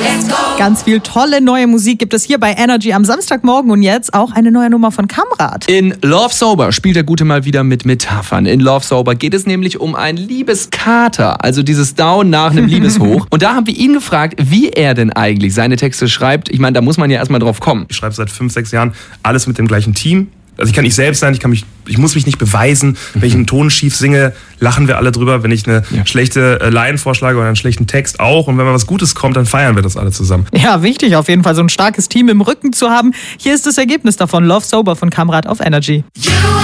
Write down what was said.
Ganz viel tolle neue Musik gibt es hier bei Energy am Samstagmorgen und jetzt auch eine neue Nummer von Kamrat. In Love Sober spielt der Gute mal wieder mit Metaphern. In Love Sober geht es nämlich um ein Liebeskater, also dieses Down nach einem Liebeshoch. Und da haben wir ihn gefragt, wie er denn eigentlich seine Texte schreibt. Ich meine, da muss man ja erstmal drauf kommen. Ich schreibe seit 5-6 Jahren alles mit dem gleichen Team. Also ich kann nicht selbst sein, ich muss mich nicht beweisen. Wenn ich einen Ton schief singe, lachen wir alle drüber. Wenn ich eine schlechte Line vorschlage oder einen schlechten Text auch. Und wenn mal was Gutes kommt, dann feiern wir das alle zusammen. Ja, wichtig auf jeden Fall, so ein starkes Team im Rücken zu haben. Hier ist das Ergebnis davon, Love Sober von Kamrat auf Energy.